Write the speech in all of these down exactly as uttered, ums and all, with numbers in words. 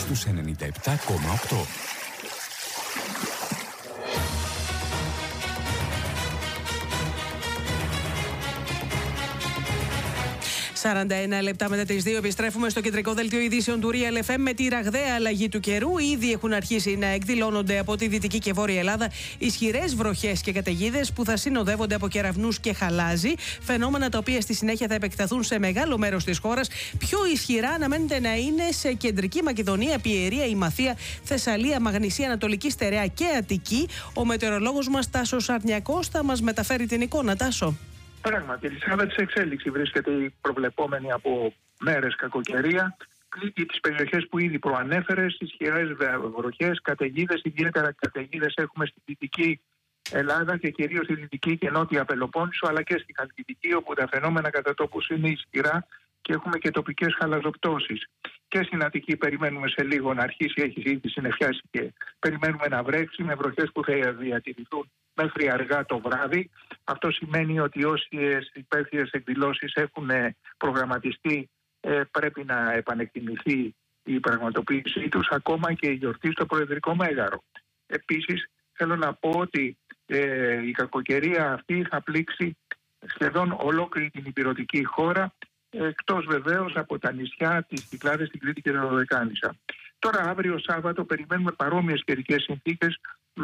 στους ενενήντα επτά κόμμα οκτώ. σαράντα ένα λεπτά μετά τις δύο επιστρέφουμε στο κεντρικό δελτίο ειδήσεων του Real εφ εμ με τη ραγδαία αλλαγή του καιρού. Ήδη έχουν αρχίσει να εκδηλώνονται από τη Δυτική και Βόρεια Ελλάδα ισχυρές βροχές και καταιγίδες που θα συνοδεύονται από κεραυνούς και χαλάζι. Φαινόμενα τα οποία στη συνέχεια θα επεκταθούν σε μεγάλο μέρος της χώρας. Πιο ισχυρά αναμένεται να είναι σε Κεντρική Μακεδονία, Πιερία, Ημαθία, Θεσσαλία, Μαγνησία, Ανατολική Στερεά και Αττική. Ο μετεωρολόγος μας Τάσος Αρνιακός θα μας μεταφέρει την εικόνα. Τάσο. Πράγματι, η λυσάδα της εξέλιξη βρίσκεται η προβλεπόμενη από μέρες κακοκαιρία. Πλήττει τις περιοχές που ήδη προανέφερες, ισχυρές βροχές, καταιγίδες. Ιδιαίτερα καταιγίδες έχουμε στη Δυτική Ελλάδα και κυρίως στη Δυτική και Νότια Πελοπόννησο, αλλά και στη Χαλκιδική, όπου τα φαινόμενα κατά τόπους είναι ισχυρά και έχουμε και τοπικές χαλαζοπτώσεις. Και στην Αττική περιμένουμε σε λίγο να αρχίσει, έχει ήδη συννεφιάσει και περιμένουμε να βρέξει με βροχές που θα διατηρηθούν μέχρι αργά το βράδυ. Αυτό σημαίνει ότι όσες υπαίθριες εκδηλώσεις έχουν προγραμματιστεί ε, πρέπει να επανεκτιμηθεί η πραγματοποίησή τους, ακόμα και η γιορτή στο Προεδρικό Μέγαρο. Επίσης θέλω να πω ότι ε, η κακοκαιρία αυτή θα πλήξει σχεδόν ολόκληρη την ηπειρωτική χώρα, εκτός βεβαίως από τα νησιά, τις Κυκλάδες, στην Κρήτη και τα Δωδεκάνησα. Τώρα αύριο Σάββατο περιμένουμε παρόμοιες καιρικές συνθήκες,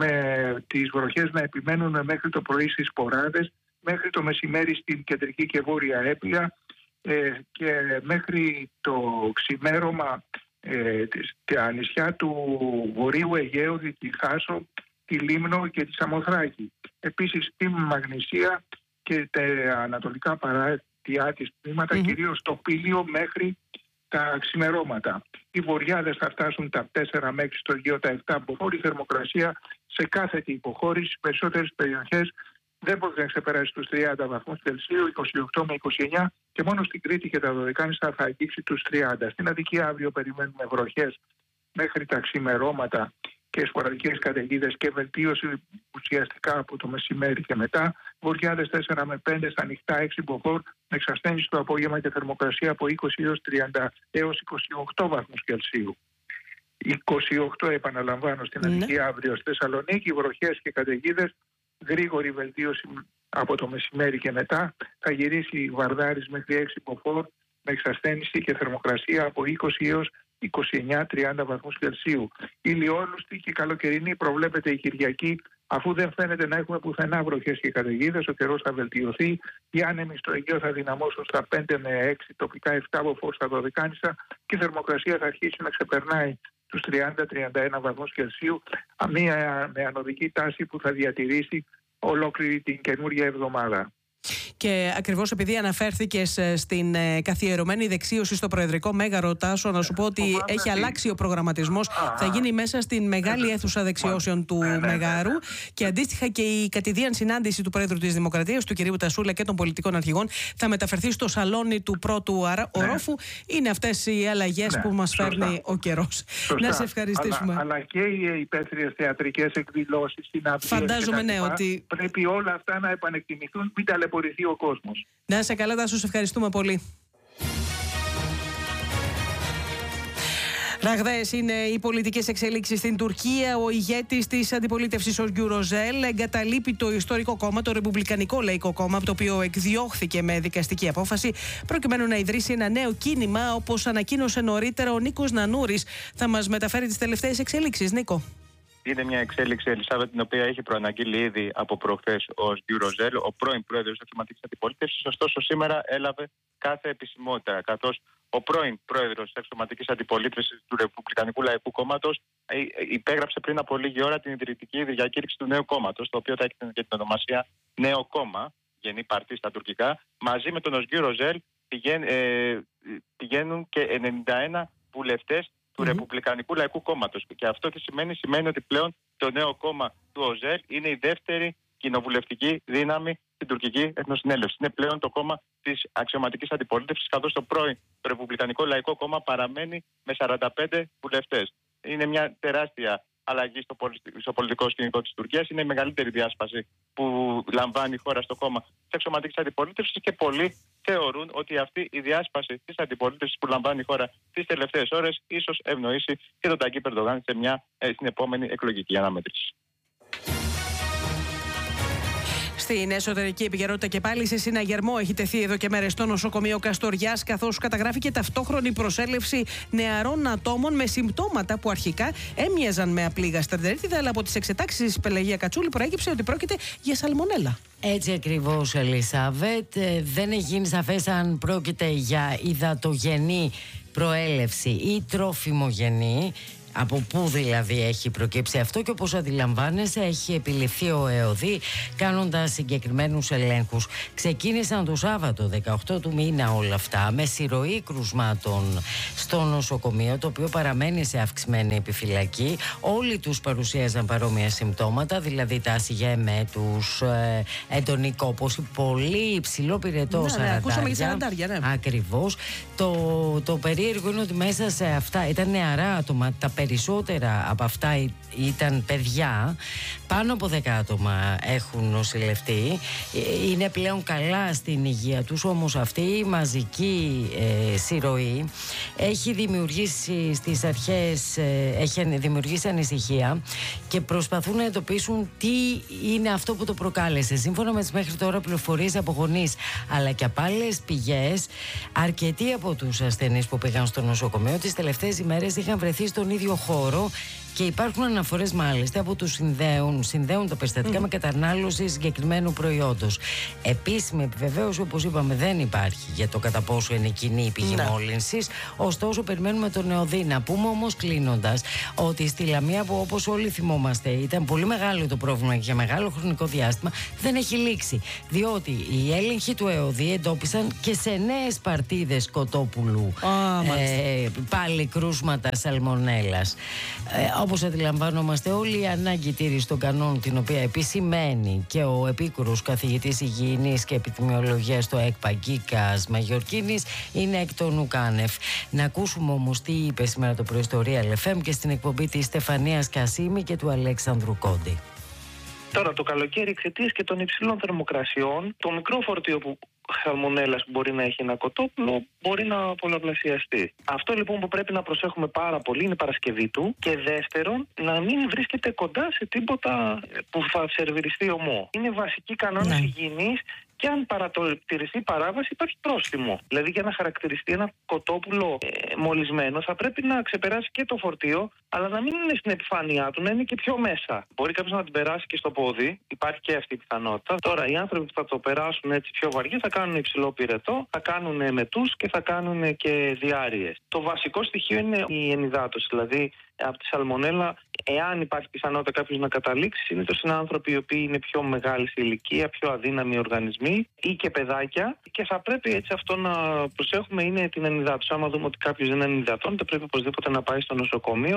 με τις βροχές να επιμένουν μέχρι το πρωί στις Ποράδες, μέχρι το μεσημέρι στην Κεντρική και Βόρεια Έπλια ε, και μέχρι το ξημέρωμα ε, τα νησιά του Βορείου Αιγαίου, τη Χάσο, τη Λίμνο και τη Σαμοθράκη. Επίσης στη Μαγνησία και τα ανατολικά παράτια της τμήματα, mm-hmm. κυρίως το Πήλιο μέχρι τα ξημερώματα. Οι βοριάδες θα φτάσουν τα τέσσερα μέχρι στο Αιγαίο τα επτά μποφόρ. Η θερμοκρασία σε κάθετη υποχώρηση στις περισσότερες περιοχές δεν μπορεί να ξεπεράσει τους τριάντα βαθμούς Κελσίου, είκοσι οκτώ με είκοσι εννιά, και μόνο στην Κρήτη και τα Δωδεκάνησα θα αγγίξει τους τριάντα. Στην Αττική αύριο περιμένουμε βροχές μέχρι τα ξημερώματα και σποραδικές καταιγίδες και βελτίωση ουσιαστικά από το μεσημέρι και μετά. Βοριάδες τέσσερα με πέντε, στα νυχτά έξι μποφόρ, με εξασθένιση το απόγευμα και θερμοκρασία από είκοσι έως τριάντα έως είκοσι οκτώ βαθμούς Κελσίου. είκοσι οκτώ επαναλαμβάνω στην Αττική ναι. αύριο. Στη Θεσσαλονίκη βροχές και καταιγίδες, γρήγορη βελτίωση από το μεσημέρι και μετά. Θα γυρίσει Βαρδάρης μέχρι έξι μποφόρ με εξασθένιση και θερμοκρασία από είκοσι έως είκοσι εννιά με τριάντα βαθμούς Κελσίου. Ηλιόλουστη και καλοκαιρινή προβλέπεται η Κυριακή, αφού δεν φαίνεται να έχουμε πουθενά βροχές και καταιγίδες. Ο καιρός θα βελτιωθεί. Οι άνεμοι στο Αιγαίο θα δυναμώσουν στα πέντε με έξι, τοπικά επτά μποφόρ στα Δωδεκάνησα και η θερμοκρασία θα αρχίσει να ξεπερνάει τους τριάντα με τριάντα ένα βαθμούς Κελσίου, μία με ανωδική τάση που θα διατηρήσει ολόκληρη την καινούργια εβδομάδα. Και ακριβώς επειδή αναφέρθηκες στην καθιερωμένη δεξίωση στο Προεδρικό Μέγαρο, Τάσο, να σου πω ότι Φοβάμαι έχει τι... αλλάξει ο προγραμματισμός. Α, θα γίνει μέσα στην μεγάλη αίθουσα δεξιώσεων α, του ναι, ναι, Μεγάρου ναι, ναι. και αντίστοιχα και η κατηδίαν συνάντηση του Πρόεδρου της Δημοκρατίας, του κ. Τασούλα, και των πολιτικών αρχηγών θα μεταφερθεί στο σαλόνι του πρώτου αρα... ναι. ορόφου. Είναι αυτές οι αλλαγές ναι, που μας σωστά. φέρνει ο καιρός. Να σε ευχαριστήσουμε. Αλλά, αλλά και οι υπαίθριες θεατρικές εκδηλώσεις, συναυλίες. Φαντάζομαι ναι, ότι πρέπει όλα αυτά να επανεκτιμηθούν, μην ταλαιπωρηθεί ο κόσμος. Να είσαι καλά, Τάσο, σε ευχαριστούμε πολύ. Ραγδαίες είναι οι πολιτικές εξελίξεις στην Τουρκία. Ο ηγέτης της αντιπολίτευσης, ο Γκιου Ροζέλ, εγκαταλείπει το ιστορικό κόμμα, το Ρεπουμπλικανικό Λαϊκό Κόμμα, από το οποίο εκδιώχθηκε με δικαστική απόφαση, προκειμένου να ιδρύσει ένα νέο κίνημα, όπως ανακοίνωσε νωρίτερα ο Νίκος Νανούρης. Θα μας μεταφέρει τις τελευταίες εξελίξεις. Νίκο. Είναι μια εξέλιξη, Ελισάβετ, την οποία έχει προαναγγείλει ήδη από προχθές ο Γκιου Ροζέλ, ο πρώην πρόεδρος της αξιωματικής αντιπολίτευσης. Ωστόσο, σήμερα έλαβε κάθε επισημότητα, καθώς ο πρώην πρόεδρος της αξιωματικής αντιπολίτευσης του Ρεπουμπλικανικού Λαϊκού Κόμματος υπέγραψε πριν από λίγη ώρα την ιδρυτική διακήρυξη του νέου κόμματος, το οποίο θα έχει και την ονομασία Νέο Κόμμα, Γενή Παρτί στα τουρκικά. Μαζί με τον Γκιου Ροζέλ πηγαίν, ε, πηγαίνουν και ενενήντα ένα βουλευτές του mm-hmm. Ρεπουμπλικανικού Λαϊκού Κόμματος. Και αυτό τι σημαίνει? Σημαίνει ότι πλέον το νέο κόμμα του Οζέλ είναι η δεύτερη κοινοβουλευτική δύναμη στην τουρκική εθνοσυνέλευση. Είναι πλέον το κόμμα της αξιωματικής αντιπολίτευσης, καθώς το πρώην το Ρεπουμπλικανικό Λαϊκό Κόμμα παραμένει με σαράντα πέντε βουλευτές. Είναι μια τεράστια αλλαγή στο, πολι... στο πολιτικό σκηνικό της Τουρκίας. Είναι η μεγαλύτερη διάσπαση που λαμβάνει η χώρα στο κόμμα της εξωματικής αντιπολίτευσης και πολλοί θεωρούν ότι αυτή η διάσπαση της αντιπολίτευσης που λαμβάνει η χώρα τις τελευταίες ώρες ίσως ευνοήσει και τον Ταγί Ερντογάν σε μια, ε, στην επόμενη εκλογική αναμέτρηση. Στην εσωτερική επικαιρότητα και πάλι σε συναγερμό έχει τεθεί εδώ και μέρες στο νοσοκομείο Καστοριάς, καθώς καταγράφηκε ταυτόχρονη προσέλευση νεαρών ατόμων με συμπτώματα που αρχικά έμοιαζαν με απλή γαστρεντερίτιδα, αλλά από τις εξετάξεις της Πελαγία Κατσούλη προέκυψε ότι πρόκειται για σαλμονέλα. Έτσι ακριβώς, Ελισάβετ. Δεν έχει γίνει σαφές αν πρόκειται για υδατογενή προέλευση ή τρόφιμογενή. Από πού δηλαδή έχει προκύψει αυτό, και όπως αντιλαμβάνεσαι έχει επιληφθεί ο ΕΟΔΗ κάνοντας συγκεκριμένους ελέγχους. Ξεκίνησαν το Σάββατο δεκαοκτώ του μήνα όλα αυτά με συρροή κρουσμάτων στο νοσοκομείο, το οποίο παραμένει σε αυξημένη επιφυλακή. Όλοι τους παρουσίαζαν παρόμοια συμπτώματα, δηλαδή τάση για εμέτους, ε, έντονη κόπωση, πολύ υψηλό πυρετό, ναι, σαραντάρια. Ναι, ακούσαμε για σαραντάρια, ναι. Ακριβώς. Το, το περίεργο είναι ότι μέσα σε αυτά ήταν νεαρά άτομα. Τα περισσότερα από αυτά ήταν παιδιά. Πάνω από δέκα άτομα έχουν νοσηλευτεί. Είναι πλέον καλά στην υγεία τους, όμως αυτή η μαζική ε, συρροή έχει δημιουργήσει στις αρχές, ε, έχει δημιουργήσει ανησυχία και προσπαθούν να εντοπίσουν τι είναι αυτό που το προκάλεσε. Σύμφωνα με τις μέχρι τώρα πληροφορίες από γονείς αλλά και από άλλες πηγές, αρκετοί από τους ασθενείς που πήγαν στο νοσοκομείο τις τελευταίες ημέρες είχαν βρεθεί στον ίδιο χώρο και υπάρχουν αναφορές μάλιστα που τους συνδέουν, συνδέουν τα περιστατικά mm. με κατανάλωση συγκεκριμένου προϊόντος. Επίσημη επιβεβαίωση, όπως είπαμε, δεν υπάρχει για το κατά πόσο είναι κοινή η πηγή ναι. μόλυνσης. Ωστόσο, περιμένουμε τον ΕΟΔΗ. Να πούμε όμως κλείνοντας ότι στη Λαμία, που όπως όλοι θυμόμαστε ήταν πολύ μεγάλο το πρόβλημα και για μεγάλο χρονικό διάστημα, δεν έχει λήξει. Διότι οι έλεγχοι του ΕΟΔΗ εντόπισαν και σε νέες παρτίδες κοτόπουλου oh, ε, πάλι κρούσματα σαλμονέλας. Ε, όπως αντιλαμβάνομαστε όλοι, η ανάγκη τήρηση των κανόνων, την οποία επισημαίνει και ο επίκουρος καθηγητής υγιεινής και επιδημιολογίας στο ΕΚΠΑ Γκίκας Μαγιορκίνης, είναι εκ των ουκάνευ. Να ακούσουμε όμως τι είπε σήμερα το πρωί στο Real εφ εμ και στην εκπομπή της Στεφανίας Κασίμη και του Αλέξανδρου Κόντι. Τώρα το καλοκαίρι, εξαιτίας και των υψηλών θερμοκρασιών, το μικρό φορτίο που σαλμονέλας που μπορεί να έχει ένα κοτόπουλο μπορεί να πολλαπλασιαστεί. Αυτό λοιπόν που πρέπει να προσέχουμε πάρα πολύ είναι η Παρασκευή του, και δεύτερον να μην βρίσκεται κοντά σε τίποτα που θα σερβιριστεί ομό. Είναι βασική κανόνες ναι. υγιεινής, και αν παρατηρηθεί παράβαση υπάρχει πρόστιμο. Δηλαδή για να χαρακτηριστεί ένα κοτόπουλο ε, μολυσμένο θα πρέπει να ξεπεράσει και το φορτίο, αλλά να μην είναι στην επιφάνειά του, να είναι και πιο μέσα. Μπορεί κάποιος να την περάσει και στο πόδι, υπάρχει και αυτή η πιθανότητα. Τώρα οι άνθρωποι που θα το περάσουν έτσι πιο βαριέ θα κάνουν υψηλό πυρετό, θα κάνουν εμετούς και θα κάνουν και διάρειες. Το βασικό στοιχείο είναι η ενυδάτωση, δηλαδή από τη σαλμονέλα, εάν υπάρχει πιθανότητα κάποιος να καταλήξει, συνήθως είναι άνθρωποι οι οποίοι είναι πιο μεγάλη σε ηλικία, πιο αδύναμοι οργανισμοί ή και παιδάκια, και θα πρέπει έτσι αυτό να προσέχουμε, είναι την ενυδάτωση. Άμα δούμε ότι κάποιος δεν ενυδατώνεται, πρέπει οπωσδήποτε να πάει στο νοσοκομείο.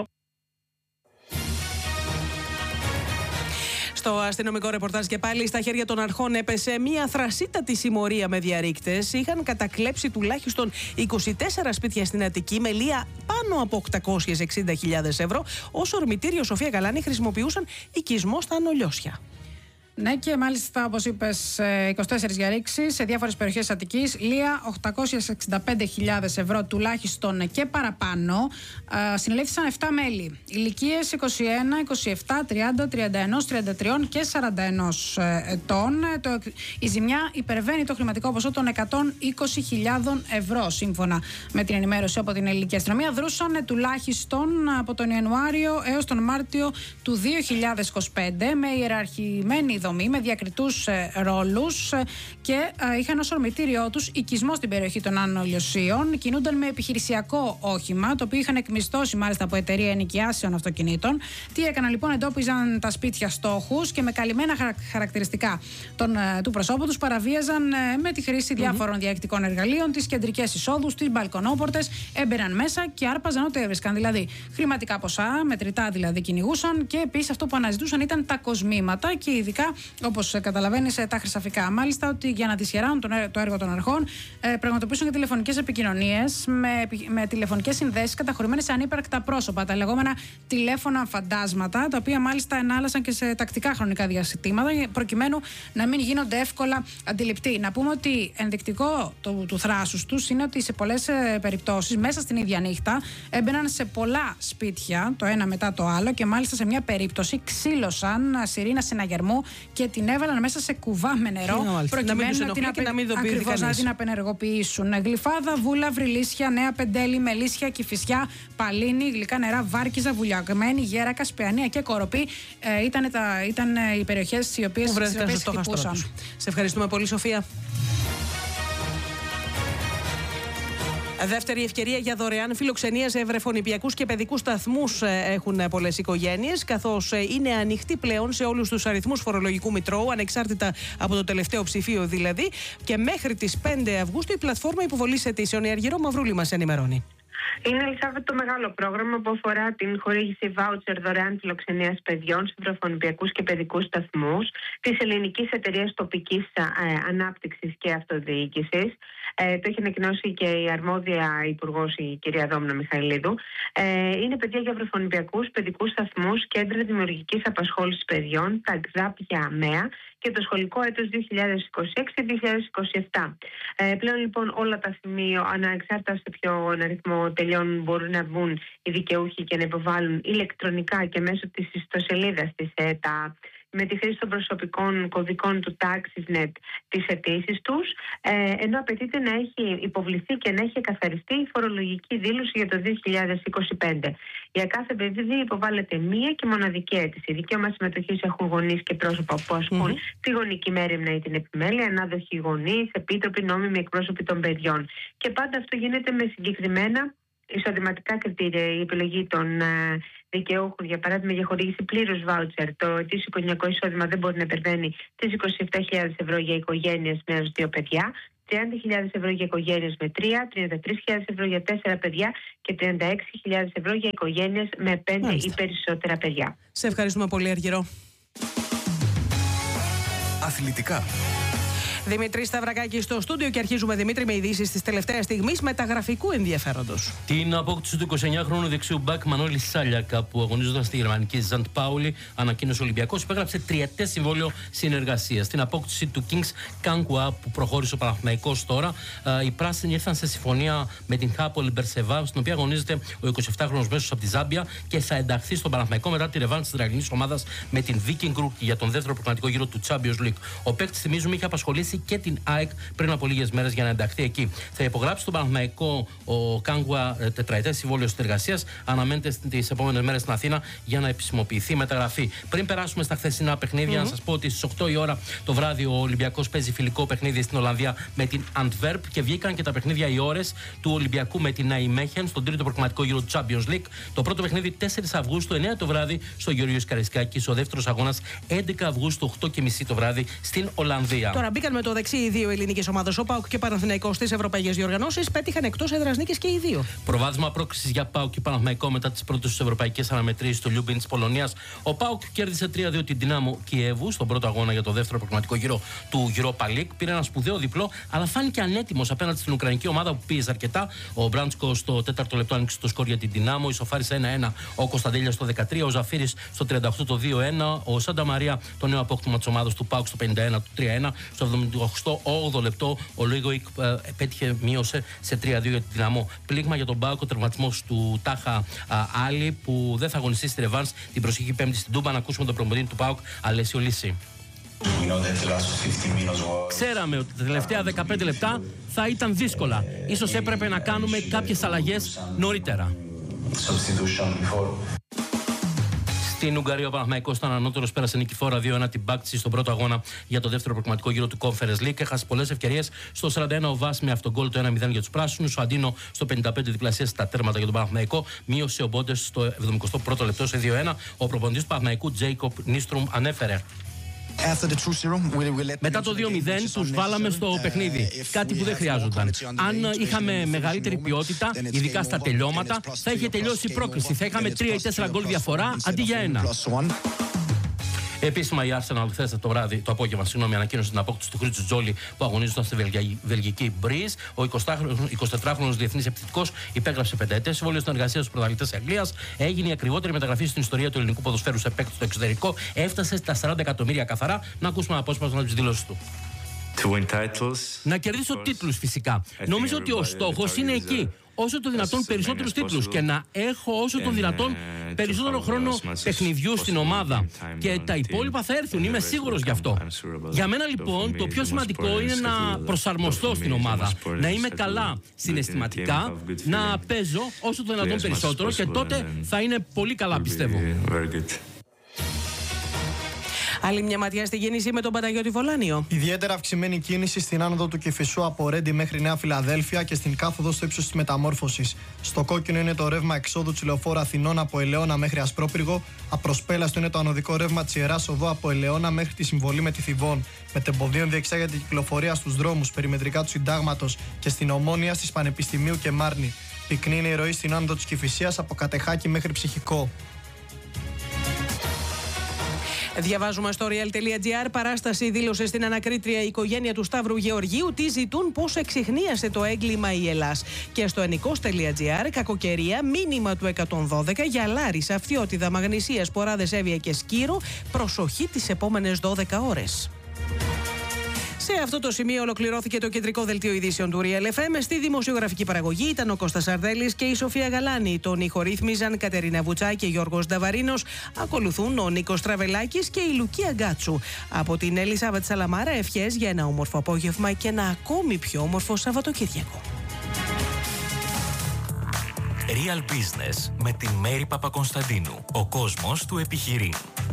Στο αστυνομικό ρεπορτάζ και πάλι στα χέρια των αρχών έπεσε μια θρασίτατη συμμορία με διαρρήκτες. Είχαν κατακλέψει τουλάχιστον είκοσι τέσσερα σπίτια στην Αττική με λία πάνω από οκτακόσιες εξήντα χιλιάδες ευρώ. Ως ορμητήριο, Σοφία Καλάνη, χρησιμοποιούσαν οικισμό στα Ανολιώσια. Ναι, και μάλιστα, όπως είπες, είκοσι τέσσερις διαρρήξεις σε διάφορες περιοχές της Αττικής. Λία, οκτακόσιες εξήντα πέντε χιλιάδες ευρώ τουλάχιστον και παραπάνω. Συνελήφθησαν επτά μέλη. Ηλικίες είκοσι ένα, είκοσι επτά, τριάντα, τριάντα ένα, τριάντα τρία και σαράντα ένα ετών. Το, η ζημιά υπερβαίνει το χρηματικό ποσό των εκατόν είκοσι χιλιάδων ευρώ, σύμφωνα με την ενημέρωση από την ελληνική αστυνομία. Δρούσαν τουλάχιστον από τον Ιανουάριο έως τον Μάρτιο του δύο χιλιάδες είκοσι πέντε με ιεραρχημένη δομή, με διακριτούς ε, ρόλους ε, και ε, είχαν ως ορμητήριό τους οικισμό στην περιοχή των Ανολιωσίων. Κινούνταν με επιχειρησιακό όχημα, το οποίο είχαν εκμισθώσει μάλιστα από εταιρεία ενοικιάσεων αυτοκινήτων. Τι έκαναν λοιπόν? Εντόπιζαν τα σπίτια στόχους και με καλυμμένα χαρα... χαρακτηριστικά των, ε, του προσώπου τους παραβίαζαν ε, με τη χρήση διάφορων mm-hmm. διαεκτικών εργαλείων τις κεντρικές εισόδους, τις μπαλκονόπορτες, έμπαιναν μέσα και άρπαζαν ό,τι έβρισκαν. Δηλαδή χρηματικά ποσά, μετρητά δηλαδή κυνηγούσαν, και επίσης αυτό που αναζητούσαν ήταν τα κοσμήματα και ειδικά όπως καταλαβαίνεις, τα χρυσαφικά. Μάλιστα, ότι για να δυσχεράνουν το έργο των αρχών, ε, πραγματοποιήσουν και τηλεφωνικές επικοινωνίες με, με τηλεφωνικές συνδέσεις καταχωρημένες σε ανύπαρκτα πρόσωπα, τα λεγόμενα τηλέφωνα φαντάσματα, τα οποία μάλιστα ενάλλασαν και σε τακτικά χρονικά διαστήματα, προκειμένου να μην γίνονται εύκολα αντιληπτοί. Να πούμε ότι ενδεικτικό του, του θράσους τους είναι ότι σε πολλές ε, περιπτώσεις, μέσα στην ίδια νύχτα, έμπαιναν σε πολλά σπίτια, το ένα μετά το άλλο, και μάλιστα σε μια περίπτωση ξύλωσαν σιρήνα συναγερμού και την έβαλαν μέσα σε κουβά με νερό, να προκειμένου να να την, απε... να μην ακριβώς, να την απενεργοποιήσουν. Γλυφάδα, βούλα, βρυλίσια, νέα πεντέλη, μελίσια, κυφισιά, παλίνη, γλυκά νερά, βάρκιζα, βουλιαγμένη, γέρακα, σπεανία και κοροπή ε, ήταν, τα, ήταν οι περιοχές οι οποίες χτυπούσαν. Σε ευχαριστούμε πολύ, Σοφία. Δεύτερη ευκαιρία για δωρεάν φιλοξενία σε βρεφονηπιακούς και παιδικούς σταθμούς έχουν πολλές οικογένειες, καθώς είναι ανοιχτή πλέον σε όλους τους αριθμούς φορολογικού μητρώου, ανεξάρτητα από το τελευταίο ψηφίο δηλαδή, και μέχρι τις πέντε Αυγούστου η πλατφόρμα υποβολής αιτήσεων. Η Αργυρό Μαυρούλη μας ενημερώνει. Είναι, Ελισάβετ, το μεγάλο πρόγραμμα που αφορά την χορήγηση βάουτσερ δωρεάν φιλοξενίας παιδιών σε βρεφονηπιακούς και παιδικούς σταθμούς της Ελληνικής Εταιρείας Τοπικής ε, Ανάπτυξης και Αυτοδιοίκησης. Ε, το έχει ανακοινώσει και η αρμόδια υπουργός, η κυρία Δόμνα Μιχαηλίδου. Ε, είναι παιδιά για βρεφονηπιακούς, παιδικούς σταθμούς, κέντρα δημιουργικής απασχόλησης παιδιών, τα ΚΔΑΠ ΜΕΑ και το σχολικό έτος δύο χιλιάδες είκοσι έξι δύο χιλιάδες είκοσι επτά. Ε, πλέον λοιπόν όλα τα σημεία, ανεξάρτητα σε ποιο αριθμό τελειών, μπορούν να βγουν οι δικαιούχοι και να υποβάλουν ηλεκτρονικά και μέσω της ιστοσελίδας της ΕΤΑ, με τη χρήση των προσωπικών κωδικών του TaxisNet τις αιτήσεις τους, ε, ενώ απαιτείται να έχει υποβληθεί και να έχει εκαθαριστεί η φορολογική δήλωση για το δύο χιλιάδες είκοσι πέντε. Για κάθε παιδί υποβάλλεται μία και μοναδική αίτηση. Δικαίωμα συμμετοχής έχουν γονείς και πρόσωπα που ασκούν mm-hmm. τη γονική μέριμνα ή την επιμέλεια, ανάδοχοι γονείς, επίτροποι, νόμιμοι εκπρόσωποι των παιδιών. Και πάντα αυτό γίνεται με συγκεκριμένα εισοδηματικά κριτήρια. Η επιλογή των uh, δικαιούχων, για παράδειγμα, για χορήγηση πλήρους βάουτσερ, το ετήσιο οικογενειακό εισόδημα δεν μπορεί να υπερβαίνει τις είκοσι επτά χιλιάδες ευρώ για οικογένειες με έως δύο παιδιά, τριάντα χιλιάδες ευρώ για οικογένειες με τρία, τριάντα τρεις χιλιάδες ευρώ για τέσσερα παιδιά και τριάντα έξι χιλιάδες ευρώ για οικογένειες με πέντε ή περισσότερα παιδιά. Σε ευχαριστούμε πολύ, Αργυρό. Αθλητικά. Δημήτρη Σταυρακάκη στο στούντιο και αρχίζουμε, Δημήτρη, με ειδήσεις της τελευταίας στιγμής μεταγραφικού ενδιαφέροντος. Την απόκτηση του εικοσιεννιάχρονου δεξιού μπακ Μανώλη Σάλιακα, που αγωνίζονταν στη γερμανική Ζαντ Πάουλη, ανακοίνωσε ο Ολυμπιακός, υπέγραψε τριετές συμβόλαιο συνεργασίας. Την απόκτηση του Kings Kankwa, που προχώρησε ο Παναθηναϊκός τώρα, οι πράσινοι ήρθαν σε συμφωνία με την Χάπολ Μπερσεβά, στην οποία αγωνίζεται ο εικοσιεπτάχρονος μέσος από τη Ζάμπια και θα ενταχθεί στον Παναθηναϊκό μετά τη ρεβάνς της Ισραηλινής ομάδας με την Viking Group για τον δεύτερο προκριματικό γύρο του Champions League. Ο παίκτης, θυμίζουμε, είχε απασχολήσει και την ΑΕΚ πριν από λίγες μέρες για να ενταχθεί εκεί. Θα υπογράψει στον Παναθηναϊκό ο Κάγκουα τετραετές συμβόλαιο συνεργασίας. Αναμένεται τις επόμενες μέρες στην Αθήνα για να επισημοποιηθεί η μεταγραφή. Πριν περάσουμε στα χθεσινά παιχνίδια, mm-hmm. να σας πω ότι στις οκτώ η ώρα το βράδυ ο Ολυμπιακός παίζει φιλικό παιχνίδι στην Ολλανδία με την Antwerp και βγήκαν και τα παιχνίδια οι ώρες του Ολυμπιακού με την Ναϊμέχεν στον τρίτο προκριματικό γύρο του Champions League. Το πρώτο παιχνίδι τέσσερις Αυγούστου, εννιά το βράδυ στο Γεωργίος Καραϊσκάκης. Ο δεύτερος αγώνας έντεκα Αυγούστου, οκτώ και μισή το βράδυ στην Ολλανδία. Τώρα μπήκαν με το δεξί οι δύο ελληνικές ομάδες. Ο ΠΑΟΚ και Παναθηναϊκός στις ευρωπαϊκές διοργανώσεις πέτυχαν εκτός έδρας νίκες και οι δύο. Προβάδισμα πρόκρισης για ΠΑΟΚ και Παναθηναϊκό μετά τις πρώτες ευρωπαϊκές αναμετρήσεις στο Λιούμπιν της Πολωνίας. Ο ΠΑΟΚ κέρδισε τρία δύο την Δυνάμο Κιέβου στον πρώτο αγώνα για το δεύτερο προκριματικό γύρο του Europa League. Πήρε ένα σπουδαίο διπλό, αλλά φάνηκε ανέτοιμος απέναντι στην Ουκρανική ομάδα που πίεζε αρκετά. Ο Μπράντσκο στο τέταρτο λεπτό άνοιξε το σκορ για την Δυνάμο. Ισοφάρισε ένα ένα ο Κωνσταντέλιας στο δεκατρία, ο Ζαφύρης στο τριάντα οκτώ το δύο ένα, ο Σάντα Μαρία, το νέο απόκτημα της ομάδας του ΠΑΟΚ στο πενήντα ένα το τρία ένα, στο εβδομήντα όγδοο λεπτό ο Λίγοικ ε, πέτυχε, μείωσε σε τρία δύο για την Δυναμό. Πλήγμα για τον ΠΑΟΚ ο τερματισμός του Τάχα Άλλη, που δεν θα αγωνιστεί στη ρεβάνς την προσεχή Πέμπτη στην Τούμπα. Να ακούσουμε τον προπονητή του ΠΑΟΚ, Αλέσιο Λύση. Ξέραμε ότι τα τελευταία δεκαπέντε λεπτά θα ήταν δύσκολα. Ίσως έπρεπε να κάνουμε κάποιες αλλαγές νωρίτερα. Στην Ουγγαρία ο Παναθηναϊκός ήταν ανώτερος, πέρασε νικηφόρα δύο ένα την Μπάκτση στον πρώτο αγώνα για το δεύτερο προκριματικό γύρο του Conference League. Έχασε πολλές ευκαιρίες. Στο σαράντα ένα ο Βάς με αυτογκόλ το ένα μηδέν για τους πράσινους. Ο Αντίνο στο πενήντα πέντε διπλασίασε τα τέρματα για τον Παναθηναϊκό. Μείωσε ο Μπόντες στο εβδομηκοστό πρώτο λεπτό σε δύο ένα. Ο προπονητής του Παναθηναϊκού Τζέικοπ Νίστρουμ ανέφερε: μετά το δύο μηδέν τους βάλαμε στο παιχνίδι, κάτι που δεν χρειάζονταν. Αν είχαμε μεγαλύτερη ποιότητα, ειδικά στα τελειώματα, θα είχε τελειώσει η πρόκριση. Θα είχαμε τρία ή τέσσερα γκολ διαφορά αντί για ένα. Επίσημα η Arsenal χθες το βράδυ, το απόγευμα, συγγνώμη, ανακοίνωσε την απόκτηση του Χρήτσου Τζόλι που αγωνίζονταν στη βελγική Μπριζ. Ο εικοσιτετράχρονος διεθνής επιθετικός υπέγραψε πενταετές συμβόλαιο στην εργασία στους πρωταθλητές της Αγγλίας. Έγινε η ακριβότερη μεταγραφή στην ιστορία του ελληνικού ποδοσφαίρου σε παίκτη στο εξωτερικό. Έφτασε στα σαράντα εκατομμύρια καθαρά. Να ακούσουμε ένα απόσπασμα από τις δηλώσεις του. Να κερδίσω τίτλους φυσικά. Νομίζω ότι ο στόχος είναι εκεί. Όσο το δυνατόν περισσότερους τίτλους και να έχω όσο το δυνατόν περισσότερο χρόνο παιχνιδιού στην ομάδα. Και τα υπόλοιπα θα έρθουν, είμαι σίγουρος γι' αυτό. Για μένα λοιπόν το πιο σημαντικό είναι να προσαρμοστώ στην ομάδα. Να είμαι καλά συναισθηματικά, να παίζω όσο το δυνατόν περισσότερο και τότε θα είναι πολύ καλά, πιστεύω. Άλλη μια ματιά στη κίνηση με τον Παναγιώτη Βολάνιο. Ιδιαίτερα αυξημένη κίνηση στην άνοδο του Κηφισού από Ρέντι μέχρι Νέα Φιλαδέλφια και στην κάθοδο στο ύψος της Μεταμόρφωσης. Στο κόκκινο είναι το ρεύμα εξόδου της Λεωφόρου Αθηνών από Ελαιώνα μέχρι Ασπρόπυργο. Απροσπέλαστο είναι το ανωδικό ρεύμα της Ιεράς Οδού από Ελαιώνα μέχρι τη συμβολή με τη Θηβών. Μετεμποδίων διεξάγεται η κυκλοφορία στους δρόμους περιμετρικά του Συντάγματος και στην Ομόνια, στις Πανεπιστημίου και Μάρνη. Πυκνή είναι η ροή στην άνοδο της Κηφισίας από Κατεχάκη μέχρι Ψυχικό. Διαβάζουμε στο real.gr. Παράσταση δήλωσε στην ανακρίτρια η οικογένεια του Σταύρου Γεωργίου τι ζητούν, πώς εξιχνίασε το έγκλημα η Ελλάς. Και στο ενικός.gr. Κακοκαιρία, μήνυμα του εκατόν δώδεκα για Λάρισα, Αυτιότιδα, Μαγνησία, Σποράδες, Εύβοια και Σκύρο. Προσοχή τις επόμενες δώδεκα ώρες. Σε αυτό το σημείο ολοκληρώθηκε το κεντρικό δελτίο ειδήσεων του Real εφ εμ. Στη δημοσιογραφική παραγωγή ήταν ο Κώστας Σαρδέλης και η Σοφία Γαλάνη. Τον ηχορύθμιζαν Κατερίνα Βουτσά και Γιώργος Νταβαρίνος. Ακολουθούν ο Νίκος Τραβελάκης και η Λουκία Γκάτσου. Από την Ελισάβετ Σαλαμάρα, ευχές για ένα όμορφο απόγευμα και ένα ακόμη πιο όμορφο Σαββατοκύριακο. Real Business με τη Μέρη Παπακονσταντίνου. Ο κόσμος του επιχειρεί.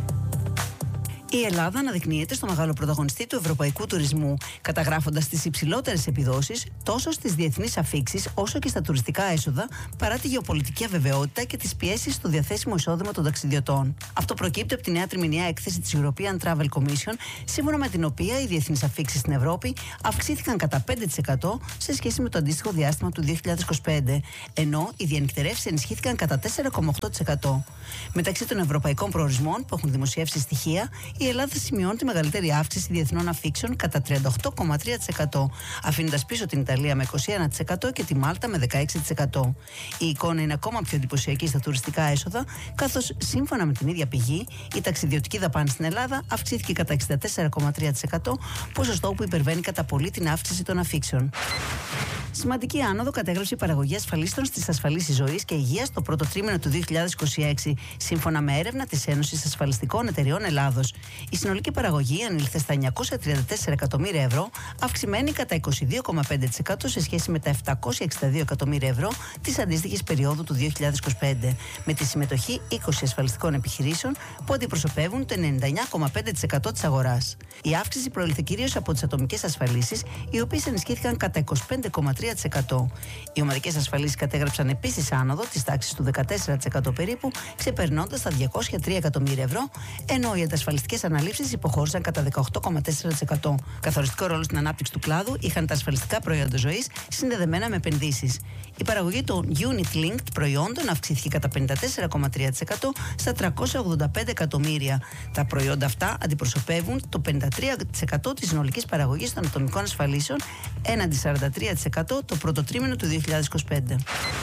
Η Ελλάδα αναδεικνύεται στο μεγάλο πρωταγωνιστή του ευρωπαϊκού τουρισμού, καταγράφοντας τις υψηλότερες επιδόσεις τόσο στις διεθνείς αφίξεις όσο και στα τουριστικά έσοδα, παρά τη γεωπολιτική αβεβαιότητα και τις πιέσεις στο διαθέσιμο εισόδημα των ταξιδιωτών. Αυτό προκύπτει από τη νέα τριμηνιαία έκθεση της European Travel Commission, σύμφωνα με την οποία οι διεθνείς αφίξεις στην Ευρώπη αυξήθηκαν κατά πέντε τοις εκατό σε σχέση με το αντίστοιχο διάστημα του δύο χιλιάδες είκοσι πέντε, ενώ οι διανυκτερεύσεις ενισχύθηκαν κατά τέσσερα κόμμα οκτώ τοις εκατό. Μεταξύ των ευρωπαϊκών προορισμών που έχουν δημοσιεύσει στοιχεία, η Ελλάδα σημειώνει τη μεγαλύτερη αύξηση διεθνών αφίξεων κατά τριάντα οκτώ κόμμα τρία τοις εκατό, αφήνοντας πίσω την Ιταλία με είκοσι ένα τοις εκατό και τη Μάλτα με δεκαέξι τοις εκατό. Η εικόνα είναι ακόμα πιο εντυπωσιακή στα τουριστικά έσοδα, καθώς σύμφωνα με την ίδια πηγή, η ταξιδιωτική δαπάνη στην Ελλάδα αυξήθηκε κατά εξήντα τέσσερα κόμμα τρία τοις εκατό, ποσοστό που υπερβαίνει κατά πολύ την αύξηση των αφίξεων. Σημαντική άνοδο κατέγραψε η παραγωγή ασφαλίστων στις ασφαλίσεις ζωής και υγείας το πρώτο τρίμηνο του δύο χιλιάδες είκοσι έξι, σύμφωνα με έρευνα της Ένωσης Ασφαλιστικών Εταιριών Ελλάδος. Η συνολική παραγωγή ανήλθε στα εννιακόσια τριάντα τέσσερα εκατομμύρια ευρώ, αυξημένη κατά είκοσι δύο κόμμα πέντε τοις εκατό σε σχέση με τα επτακόσια εξήντα δύο εκατομμύρια ευρώ της αντίστοιχης περίοδου του δύο χιλιάδες είκοσι πέντε, με τη συμμετοχή είκοσι ασφαλιστικών επιχειρήσεων που αντιπροσωπεύουν το ενενήντα εννέα κόμμα πέντε τοις εκατό της αγοράς. Η αύξηση προήλθε κυρίως από τις ατομικές ασφαλίσεις, οι οποίες ενισχύθηκαν κατά είκοσι πέντε κόμμα τρία τοις εκατό. Οι ομαδικές ασφαλίσεις κατέγραψαν επίσης άνοδο της τάξης του δεκατέσσερα τοις εκατό περίπου, ξεπερνώντας τα διακόσια τρία εκατομμύρια ευρώ, ενώ οι αντασφαλιστικές αναλήψεις υποχώρησαν κατά δεκαοκτώ κόμμα τέσσερα τοις εκατό. Καθοριστικό ρόλο στην ανάπτυξη του κλάδου είχαν τα ασφαλιστικά προϊόντα ζωής συνδεδεμένα με επενδύσεις. Η παραγωγή των Unit Linked προϊόντων αυξήθηκε κατά πενήντα τέσσερα κόμμα τρία τοις εκατό στα τριακόσια ογδόντα πέντε εκατομμύρια. Τα προϊόντα αυτά αντιπροσωπεύουν το πενήντα τρία τοις εκατό της συνολικής παραγωγής των ατομικών ασφαλίσεων, έναντι σαράντα τρία τοις εκατό το πρώτο τρίμηνο του δύο χιλιάδες είκοσι πέντε.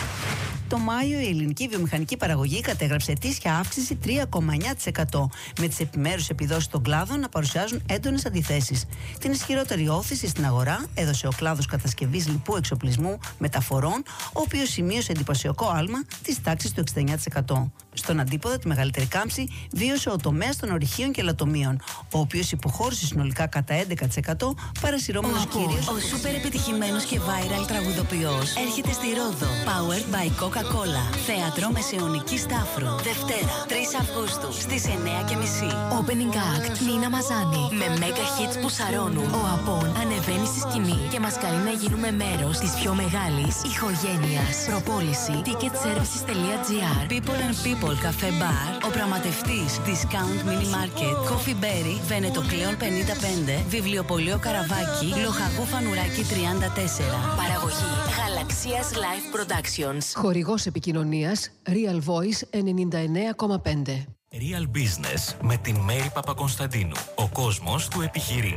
Το Μάιο η ελληνική βιομηχανική παραγωγή κατέγραψε ετήσια αύξηση τρία κόμμα εννέα τοις εκατό, με τις επιμέρους επιδόσεις των κλάδων να παρουσιάζουν έντονες αντιθέσεις. Την ισχυρότερη όθηση στην αγορά έδωσε ο κλάδος κατασκευής λοιπού εξοπλισμού μεταφορών, ο οποίος σημείωσε εντυπωσιακό άλμα της τάξης του εξήντα εννέα τοις εκατό. Στον αντίποδα, τη μεγαλύτερη κάμψη βίωσε ο τομέας των ορυχείων και λατομείων, ο οποίος υποχώρησε συνολικά κατά έντεκα τοις εκατό, παρασυρώμενος κυρίως. Ο σούπερ επιτυχημένος και viral τραγουδοποιός έρχεται στη Ρόδο. Powered by Coca-Cola. Θέατρο Μεσαιωνική Στάφρου. Δευτέρα, τρεις Αυγούστου, στις εννιά και μισή. Opening act, Νίνα Μαζάνη. Με mega hits που σαρώνουν. Ο Απόν ανεβαίνει στη σκηνή και μας καλεί να γίνουμε μέρος της πιο μεγάλης ηχογένειας. Προπόληση ticket services τελεία τζι άρ. People and People Cafe Bar. Ο πραγματευτής Discount Mini Market. Coffee Berry, Βένετο Κλέον πενήντα πέντε. Βιβλιοπωλείο Καραβάκι. Λοχαγού Φανουράκι τριάντα τέσσερα. Παραγωγή Γαλαξίας Live Productions. Χορηγός επικοινωνίας Real Voice ενενήντα εννέα κόμμα πέντε. Real Business με την Μέρη Παπακονσταντίνου. Ο κόσμος του επιχειρεί.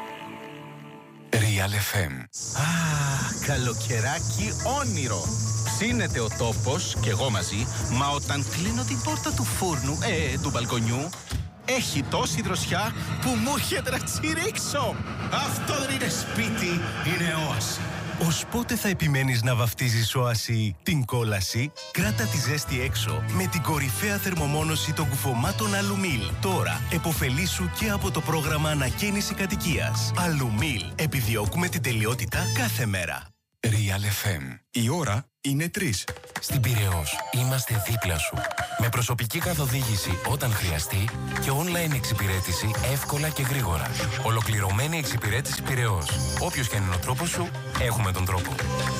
Real εφ εμ. Α, καλοκαιράκι όνειρο. Ψήνεται ο τόπος και εγώ μαζί, μα όταν κλείνω την πόρτα του φούρνου, ε, του μπαλκονιού, έχει τόση δροσιά που μου έρχεται να τσιρίξω. Αυτό δεν είναι σπίτι, είναι όαση. Ως πότε θα επιμένεις να βαφτίζεις όαση την κόλαση? Κράτα τη ζέστη έξω με την κορυφαία θερμομόνωση των κουφωμάτων Αλουμίλ. Τώρα εποφελήσου και από το πρόγραμμα ανακαίνιση κατοικίας. Αλουμίλ. Επιδιώκουμε την τελειότητα κάθε μέρα. Real εφ εμ. Η ώρα είναι τρεις. Στην Πειραιώς είμαστε δίπλα σου. Με προσωπική καθοδήγηση όταν χρειαστεί και online εξυπηρέτηση εύκολα και γρήγορα. Ολοκληρωμένη εξυπηρέτηση Πειραιώς. Όποιος και αν είναι ο τρόπος σου, έχουμε τον τρόπο.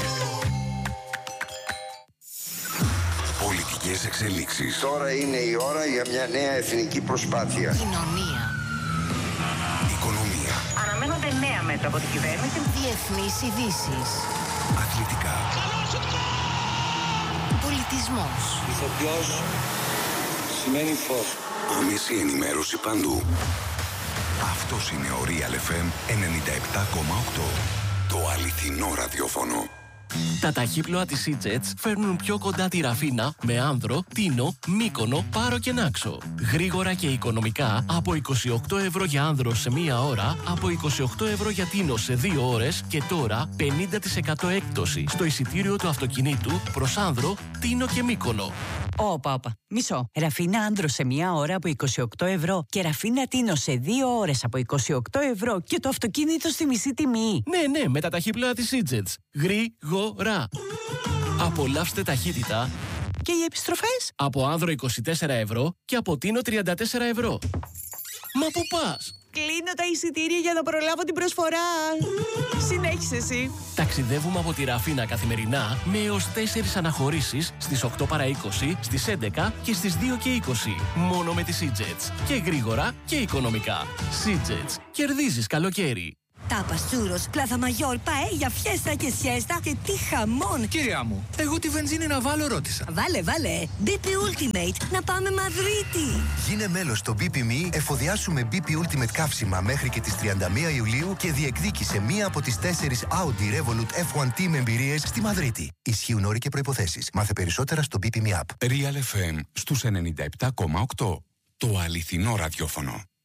Πολιτικές εξελίξεις. Τώρα είναι η ώρα για μια νέα εθνική προσπάθεια. Κοινωνία. Οικονομία. Αναμένονται νέα μέτρα από την κυβέρνηση. Διεθνείς ειδήσεις. Αθλητικά. Πολιτισμός. Ηθοποιός σημαίνει φως. Άμεση ενημέρωση παντού. Αυτός είναι ο Real εφ εμ ενενήντα επτά κόμμα οκτώ. Το αληθινό ραδιόφωνο. Τα ταχύπλοα της Σίτζετς φέρνουν πιο κοντά τη Ραφίνα με Άνδρο, Τίνο, Μύκονο, Πάρο και Νάξο. Γρήγορα και οικονομικά από είκοσι οκτώ ευρώ για Άνδρο σε μία ώρα, από είκοσι οκτώ ευρώ για Τίνο σε δύο ώρες και τώρα πενήντα τοις εκατό έκπτωση στο εισιτήριο του αυτοκινήτου προς Άνδρο, Τίνο και Μύκονο. Όπα, όπα. Μισό. Ραφίνα Άνδρο σε μία ώρα από είκοσι οκτώ ευρώ και Ραφίνα Τίνο σε δύο ώρες από είκοσι οκτώ ευρώ και το αυτοκίνητο στη μισή τιμή. Ναι, ναι, με τα ταχύπλοα της Σίτζετς. Γρήγορα. Απολαύστε ταχύτητα. Και οι επιστροφές? Από Άνδρο είκοσι τέσσερα ευρώ και από Τίνο τριάντα τέσσερα ευρώ. Μα πού πας? Κλείνω τα εισιτήρια για να προλάβω την προσφορά. Συνέχισε εσύ. Ταξιδεύουμε από τη Ραφίνα καθημερινά με έως τέσσερις αναχωρήσεις στις οκτώ παρά είκοσι, στις έντεκα και στις δύο και είκοσι. Μόνο με τη Σίτζετς. Και γρήγορα και οικονομικά. Σίτζετς. Κερδίζεις καλοκαίρι. Τάπας, τσούρος, πλάθα μαγιόρ, παέλια, φιέστα και σιέστα και τι χαμόν! Κυρία μου, εγώ τη βενζίνη να βάλω ρώτησα. Βάλε, βάλε. μπι πι Ultimate, να πάμε Μαδρίτη. Γίνε μέλος στο μπι πι εμ ι, εφοδιάσου με μπι πι Ultimate καύσιμα μέχρι και τις τριάντα μία Ιουλίου και διεκδίκησε μία από τις τέσσερις Audi Revolut εφ ουάν Team εμπειρίες στη Μαδρίτη. Ισχύουν όροι και προϋποθέσεις. Μάθε περισσότερα στο μπι πι εμ ι App. Real εφ εμ στους ενενήντα επτά κόμμα οκτώ. Το αληθινό ραδιόφωνο.